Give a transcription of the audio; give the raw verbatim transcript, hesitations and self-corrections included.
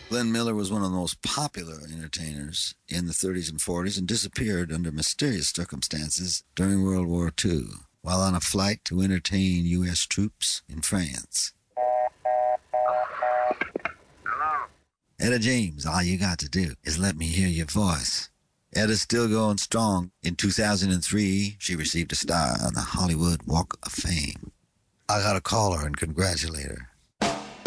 Glenn Miller was one of the most popular entertainers in the thirties and forties and disappeared under mysterious circumstances during World War Two while on a flight to entertain U S troops in France. Hello? Etta James, all you got to do is let me hear your voice. Etta's still going strong. In two thousand three, she received a star on the Hollywood Walk of Fame. I gotta call her and congratulate her.